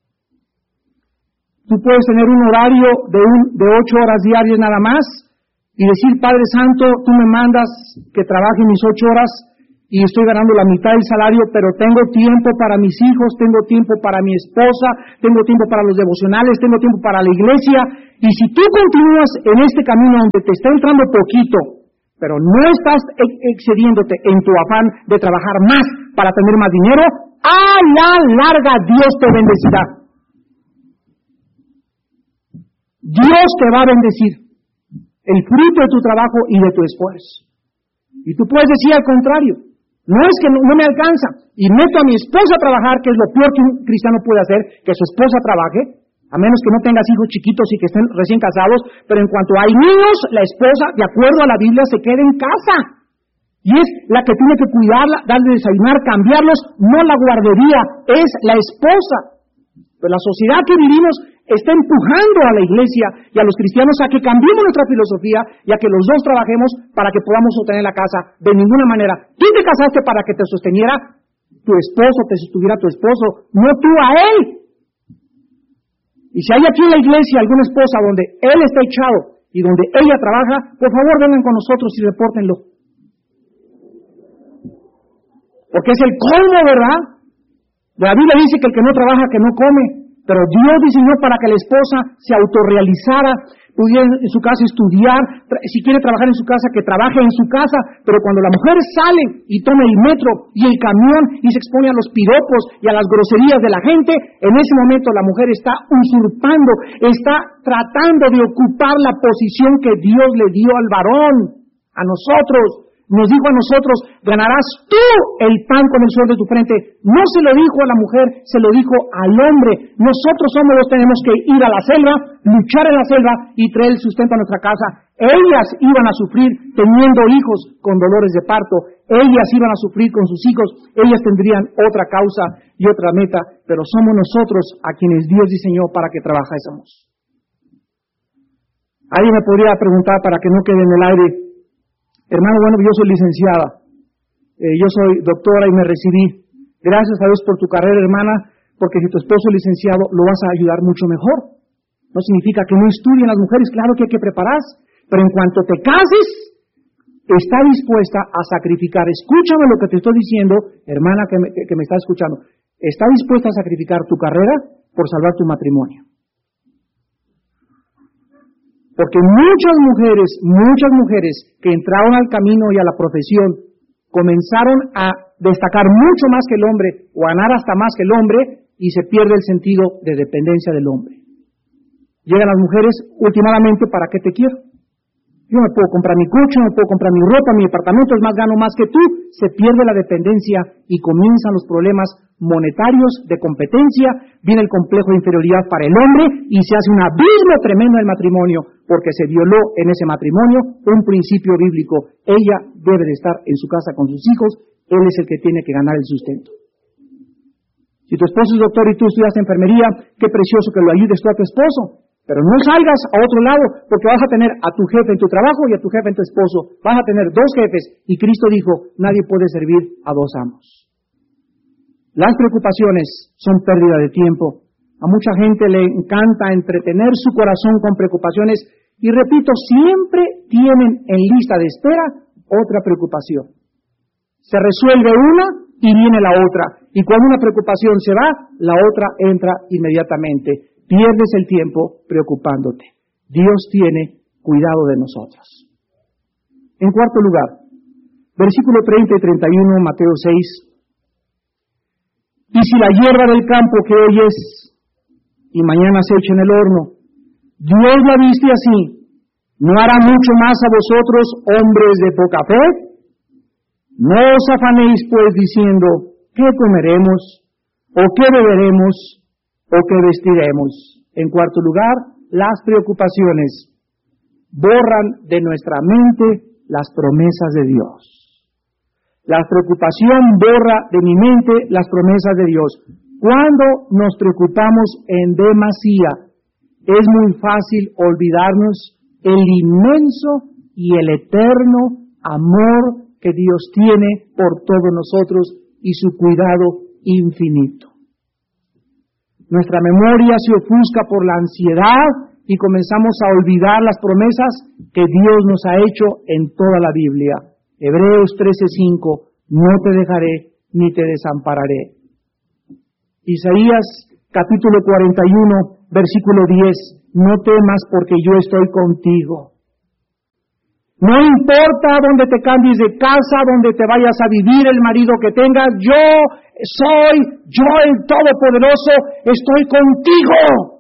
Speaker 3: Tú puedes tener un horario de, un, de ocho horas diarias nada más, y decir, Padre Santo, tú me mandas que trabaje mis ocho horas y estoy ganando la mitad del salario, pero tengo tiempo para mis hijos, tengo tiempo para mi esposa, tengo tiempo para los devocionales, tengo tiempo para la iglesia. Y si tú continúas en este camino donde te está entrando poquito, pero no estás excediéndote en tu afán de trabajar más para tener más dinero, a la larga Dios te bendecirá. Dios te va a bendecir el fruto de tu trabajo y de tu esfuerzo. Y tú puedes decir al contrario, no es que no, no me alcanza, y meto a mi esposa a trabajar, que es lo peor que un cristiano puede hacer, que su esposa trabaje, a menos que no tengas hijos chiquitos y que estén recién casados, pero en cuanto hay niños, la esposa, de acuerdo a la Biblia, se queda en casa. Y es la que tiene que cuidarla, darle desayunar, cambiarlos, no la guardería, es la esposa. Pero la sociedad que vivimos está empujando a la iglesia y a los cristianos a que cambiemos nuestra filosofía y a que los dos trabajemos para que podamos sostener la casa. De ninguna manera. Tú te casaste para que te sosteniera tu esposo, te sostuviera tu esposo, no tú a él. Y si hay aquí en la iglesia alguna esposa donde él está echado y donde ella trabaja, por favor vengan con nosotros y repórtenlo. Porque es el colmo, ¿verdad? La Biblia dice que el que no trabaja, que no come. Pero Dios diseñó para que la esposa se autorrealizara, pudiera en su casa estudiar, si quiere trabajar en su casa, que trabaje en su casa. Pero cuando la mujer sale y toma el metro y el camión y se expone a los piropos y a las groserías de la gente, en ese momento la mujer está usurpando, está tratando de ocupar la posición que Dios le dio al varón, a nosotros. Nos dijo a nosotros, ganarás tú el pan con el sol de tu frente. No se lo dijo a la mujer, se lo dijo al hombre. Nosotros somos los que tenemos que ir a la selva, luchar en la selva y traer el sustento a nuestra casa. Ellas iban a sufrir teniendo hijos con dolores de parto. Ellas iban a sufrir con sus hijos. Ellas tendrían otra causa y otra meta. Pero somos nosotros a quienes Dios diseñó para que trabajásemos. Alguien me podría preguntar, para que no quede en el aire, hermano, bueno, yo soy licenciada, eh, yo soy doctora y me recibí. Gracias a Dios por tu carrera, hermana, porque si tu esposo es licenciado, lo vas a ayudar mucho mejor. No significa que no estudien las mujeres, claro que hay que prepararse, pero en cuanto te cases, está dispuesta a sacrificar. Escúchame lo que te estoy diciendo, hermana que me, que me está escuchando. Está dispuesta a sacrificar tu carrera por salvar tu matrimonio. Porque muchas mujeres, muchas mujeres que entraron al camino y a la profesión, comenzaron a destacar mucho más que el hombre, o a ganar hasta más que el hombre, y se pierde el sentido de dependencia del hombre. Llegan las mujeres, últimamente, ¿para qué te quiero? Yo me puedo comprar mi coche, me puedo comprar mi ropa, mi departamento, es más, gano más que tú. Se pierde la dependencia y comienzan los problemas monetarios de competencia, viene el complejo de inferioridad para el hombre y se hace un abismo tremendo en el matrimonio, porque se violó en ese matrimonio un principio bíblico. Ella debe de estar en su casa con sus hijos, él es el que tiene que ganar el sustento. Si tu esposo es doctor y tú estudias enfermería, qué precioso que lo ayudes tú a tu esposo. Pero no salgas a otro lado, porque vas a tener a tu jefe en tu trabajo y a tu jefe en tu esposo. Vas a tener dos jefes, y Cristo dijo, nadie puede servir a dos amos. Las preocupaciones son pérdida de tiempo. A mucha gente le encanta entretener su corazón con preocupaciones, y repito, siempre tienen en lista de espera otra preocupación. Se resuelve una y viene la otra, y cuando una preocupación se va, la otra entra inmediatamente. Pierdes el tiempo preocupándote. Dios tiene cuidado de nosotros. En cuarto lugar, versículo treinta y treinta y uno, Mateo seis. Y si la hierba del campo que hoy es y mañana se echa en el horno, Dios la viste así, ¿no hará mucho más a vosotros, hombres de poca fe? No os afanéis pues diciendo, ¿qué comeremos? ¿O qué beberemos? ¿O qué vestiremos? En cuarto lugar, las preocupaciones borran de nuestra mente las promesas de Dios. La preocupación borra de mi mente las promesas de Dios. Cuando nos preocupamos en demasía, es muy fácil olvidarnos el inmenso y el eterno amor que Dios tiene por todos nosotros y su cuidado infinito. Nuestra memoria se ofusca por la ansiedad y comenzamos a olvidar las promesas que Dios nos ha hecho en toda la Biblia. Hebreos trece cinco, no te dejaré ni te desampararé. Isaías capítulo cuarenta y uno, versículo diez, no temas porque yo estoy contigo. No importa dónde te cambies de casa, dónde te vayas a vivir, el marido que tengas, yo soy, yo el Todopoderoso, estoy contigo.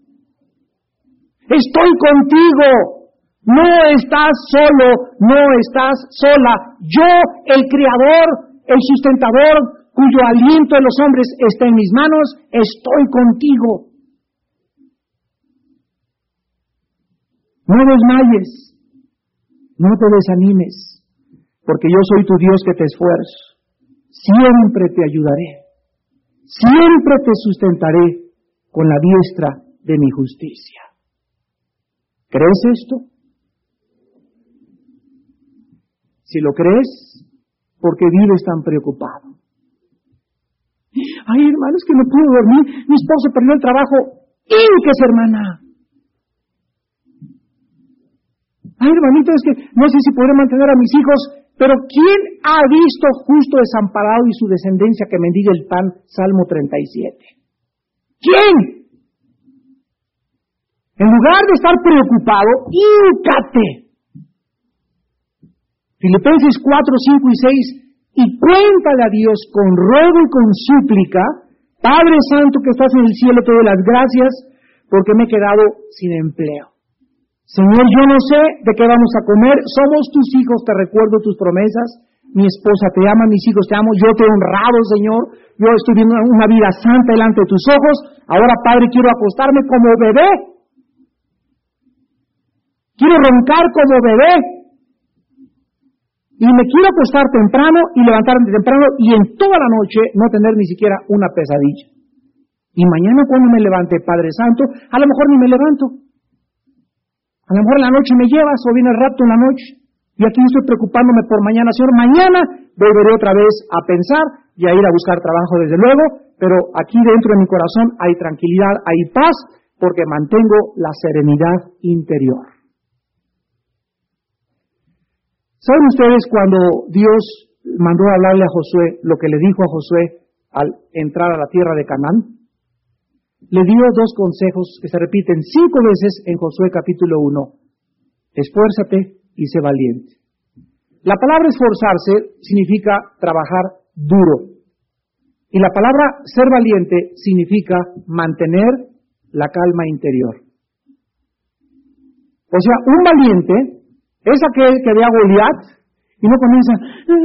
Speaker 3: Estoy contigo. No estás solo, no estás sola. Yo, el Creador, el sustentador, cuyo aliento de los hombres está en mis manos, estoy contigo. No desmayes. No te desanimes, porque yo soy tu Dios que te esfuerzo. Siempre te ayudaré. Siempre te sustentaré con la diestra de mi justicia. ¿Crees esto? Si lo crees, ¿por qué vives tan preocupado? Ay, hermano, es que no puedo dormir. Mi esposo perdió el trabajo. ¡Inques, hermana! Ay, hermanito, es que no sé si podré mantener a mis hijos, pero ¿quién ha visto justo desamparado y su descendencia que mendiga el pan? Salmo treinta y siete. ¿Quién? En lugar de estar preocupado, híncate. Filipenses cuatro, cinco y seis, y cuéntale a Dios con ruego y con súplica, Padre Santo que estás en el cielo, te doy las gracias porque me he quedado sin empleo. Señor, yo no sé de qué vamos a comer, somos tus hijos, te recuerdo tus promesas, mi esposa te ama, mis hijos te amo, yo te he honrado, Señor, yo estoy viviendo una vida santa delante de tus ojos, ahora, Padre, quiero acostarme como bebé, quiero roncar como bebé, y me quiero acostar temprano y levantarme temprano, y en toda la noche no tener ni siquiera una pesadilla. Y mañana cuando me levante, Padre Santo, a lo mejor ni me levanto. A lo mejor en la noche me llevas o viene el rapto en la noche. Y aquí estoy preocupándome por mañana. Señor, mañana volveré otra vez a pensar y a ir a buscar trabajo desde luego, pero aquí dentro de mi corazón hay tranquilidad, hay paz, porque mantengo la serenidad interior. ¿Saben ustedes cuando Dios mandó a hablarle a Josué lo que le dijo a Josué al entrar a la tierra de Canaán? Le dio dos consejos que se repiten cinco veces en Josué capítulo uno. Esfuérzate y sé valiente. La palabra esforzarse significa trabajar duro. Y la palabra ser valiente significa mantener la calma interior. O sea, un valiente es aquel que ve a Goliat y no comienza,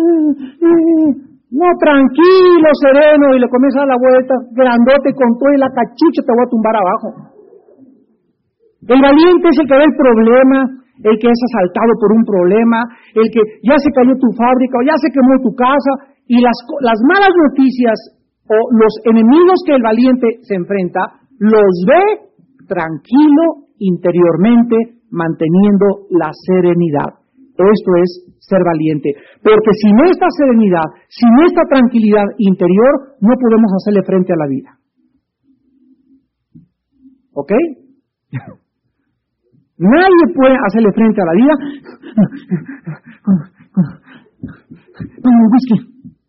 Speaker 3: no, tranquilo, sereno, y le comienza a dar la vuelta, grandote con todo y la cachucha te voy a tumbar abajo. El valiente es el que ve el problema, el que es asaltado por un problema, el que ya se cayó tu fábrica o ya se quemó tu casa, y las, las malas noticias o los enemigos que el valiente se enfrenta, los ve tranquilo interiormente, manteniendo la serenidad. Esto es ser valiente, porque sin esta serenidad, sin esta tranquilidad interior, no podemos hacerle frente a la vida. ¿Ok? Nadie puede hacerle frente a la vida con un whisky.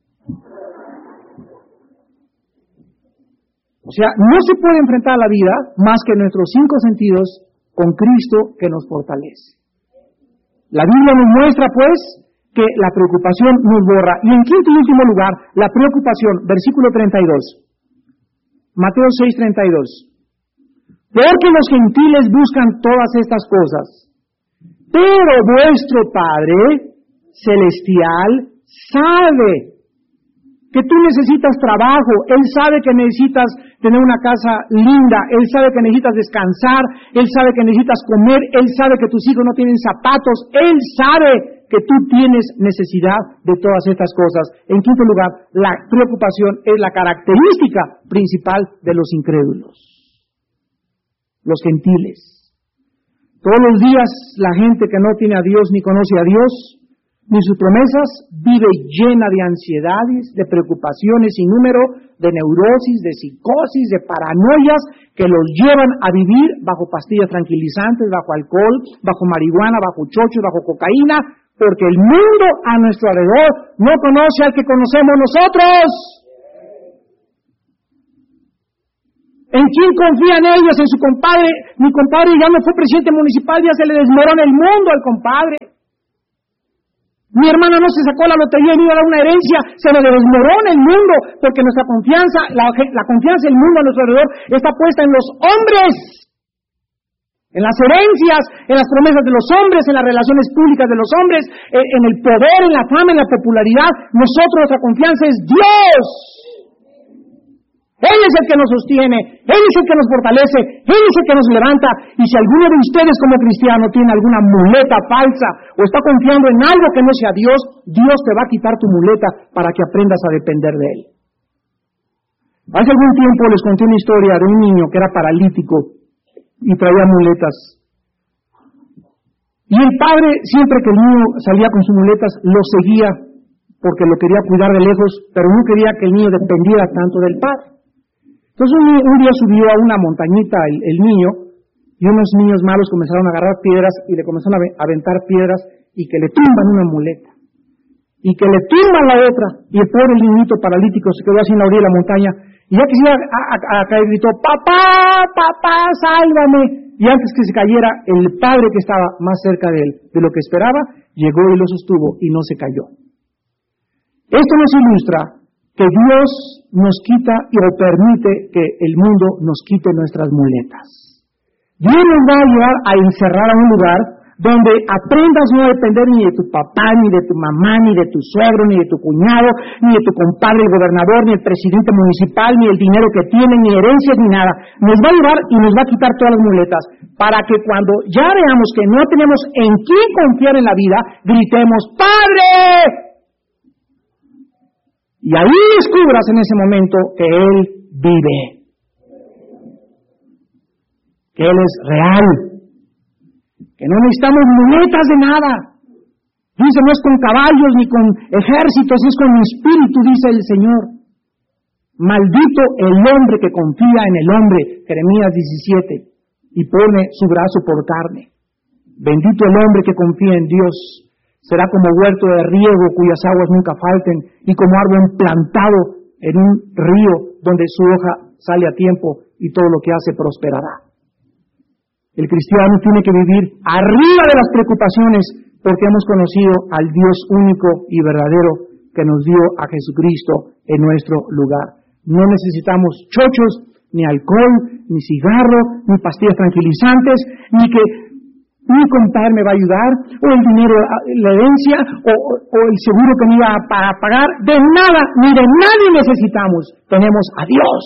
Speaker 3: O sea, no se puede enfrentar a la vida más que nuestros cinco sentidos con Cristo que nos fortalece. La Biblia nos muestra, pues, que la preocupación nos borra. Y en quinto y último lugar, la preocupación, versículo treinta y dos. Mateo seis, treinta y dos. Porque los gentiles buscan todas estas cosas, pero vuestro Padre celestial sabe que tú necesitas trabajo, Él sabe que necesitas tener una casa linda, Él sabe que necesitas descansar, Él sabe que necesitas comer, Él sabe que tus hijos no tienen zapatos, Él sabe que tú tienes necesidad de todas estas cosas. En quinto lugar, la preocupación es la característica principal de los incrédulos, los gentiles. Todos los días la gente que no tiene a Dios ni conoce a Dios ni sus promesas, vive llena de ansiedades, de preocupaciones sin número, de neurosis, de psicosis, de paranoias que los llevan a vivir bajo pastillas tranquilizantes, bajo alcohol, bajo marihuana, bajo chochos, bajo cocaína, porque el mundo a nuestro alrededor no conoce al que conocemos nosotros. ¿En quién confían ellos? En su compadre. Mi compadre ya no fue presidente municipal, ya se le desmorona el mundo al compadre. Mi hermana no se sacó la lotería y no iba a dar una herencia, se le desmorona el mundo, porque nuestra confianza, la, la confianza del mundo a nuestro alrededor está puesta en los hombres, en las herencias, en las promesas de los hombres, en las relaciones públicas de los hombres, en, en el poder, en la fama, en la popularidad. Nosotros, nuestra confianza es Dios. Él es el que nos sostiene, Él es el que nos fortalece, Él es el que nos levanta. Y si alguno de ustedes como cristiano tiene alguna muleta falsa o está confiando en algo que no sea Dios, Dios te va a quitar tu muleta para que aprendas a depender de Él. Hace algún tiempo les conté una historia de un niño que era paralítico y traía muletas. Y el padre, siempre que el niño salía con sus muletas, lo seguía porque lo quería cuidar de lejos, pero no quería que el niño dependiera tanto del padre. Entonces un, un día subió a una montañita el, el niño, y unos niños malos comenzaron a agarrar piedras y le comenzaron a aventar piedras y que le tumban una muleta y que le tumban la otra, y el pobre niñito paralítico se quedó así en la orilla de la montaña, y ya que se iba a, a, a caer gritó: papá, papá, sálvame. Y antes que se cayera, el padre que estaba más cerca de él de lo que esperaba llegó y lo sostuvo y no se cayó. Esto nos ilustra que Dios nos quita o permite que el mundo nos quite nuestras muletas. Dios nos va a ayudar a encerrar a un lugar donde aprendas no a depender ni de tu papá, ni de tu mamá, ni de tu suegro, ni de tu cuñado, ni de tu compadre el gobernador, ni el presidente municipal, ni el dinero que tienen, ni herencias, ni nada. Nos va a ayudar y nos va a quitar todas las muletas, para que cuando ya veamos que no tenemos en quién confiar en la vida, gritemos: ¡Padre! Y ahí descubras en ese momento que Él vive, que Él es real, que no necesitamos muletas de nada. Dice, no es con caballos ni con ejércitos, es con mi espíritu, dice el Señor. Maldito el hombre que confía en el hombre, Jeremías diecisiete, y pone su brazo por carne. Bendito el hombre que confía en Dios. Será como huerto de riego cuyas aguas nunca falten, y como árbol plantado en un río donde su hoja sale a tiempo y todo lo que hace prosperará. El cristiano tiene que vivir arriba de las preocupaciones porque hemos conocido al Dios único y verdadero que nos dio a Jesucristo en nuestro lugar. No necesitamos chochos, ni alcohol, ni cigarro, ni pastillas tranquilizantes, ni que mi compadre me va a ayudar, o el dinero, la herencia, o, o el seguro que me iba a pagar. De nada, ni de nadie necesitamos. Tenemos a Dios.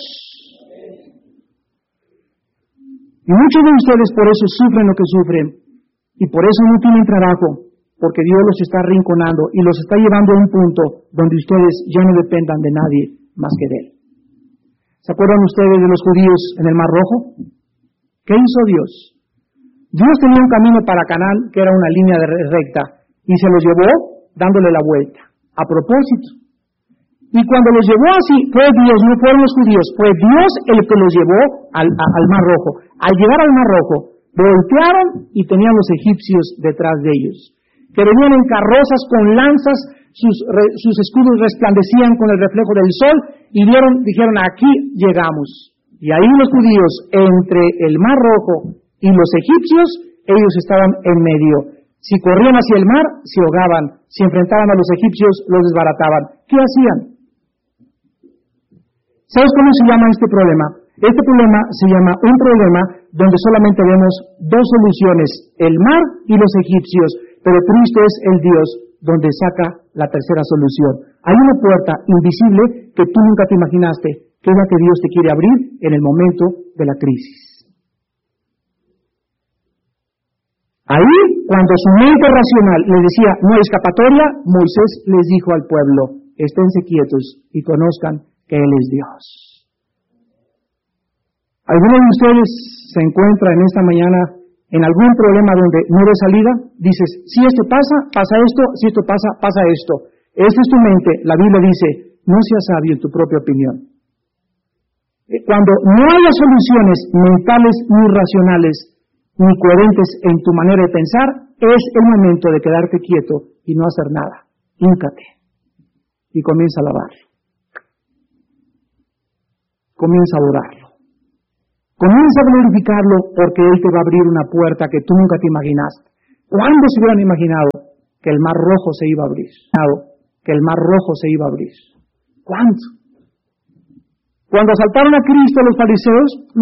Speaker 3: Y muchos de ustedes por eso sufren lo que sufren, y por eso no tienen trabajo, porque Dios los está arrinconando y los está llevando a un punto donde ustedes ya no dependan de nadie más que de Él. ¿Se acuerdan ustedes de los judíos en el Mar Rojo? ¿Qué hizo Dios? Dios tenía un camino para Canaán que era una línea de recta y se los llevó dándole la vuelta, a propósito. Y cuando los llevó así, fue Dios, no fueron los judíos, fue Dios el que los llevó al, a, al Mar Rojo. Al llegar al Mar Rojo, voltearon y tenían los egipcios detrás de ellos, que venían en carrozas con lanzas, sus, re, sus escudos resplandecían con el reflejo del sol, y vieron, dijeron, aquí llegamos. Y ahí los judíos, entre el Mar Rojo y los egipcios, ellos estaban en medio. Si corrían hacia el mar, se ahogaban. Si enfrentaban a los egipcios, los desbarataban. ¿Qué hacían? ¿Sabes cómo se llama este problema? Este problema se llama un problema donde solamente vemos dos soluciones, el mar y los egipcios, pero Cristo es el Dios donde saca la tercera solución. Hay una puerta invisible que tú nunca te imaginaste, que es la que Dios te quiere abrir en el momento de la crisis. Ahí, cuando su mente racional le decía, no hay escapatoria, Moisés les dijo al pueblo, esténse quietos y conozcan que Él es Dios. ¿Alguno de ustedes se encuentra en esta mañana en algún problema donde no ves salida, dices, si esto pasa, pasa esto, si esto pasa, pasa esto. Esta es tu mente. La Biblia dice, no seas sabio en tu propia opinión. Cuando no haya soluciones mentales ni racionales, ni coherentes en tu manera de pensar, es el momento de quedarte quieto y no hacer nada. Híncate y comienza a alabarlo. Comienza a adorarlo. Comienza a glorificarlo porque Él te va a abrir una puerta que tú nunca te imaginaste. ¿Cuándo se hubieran imaginado que el mar rojo se iba a abrir? Que el mar rojo se iba a abrir. ¿Cuándo? Cuando asaltaron a Cristo los fariseos,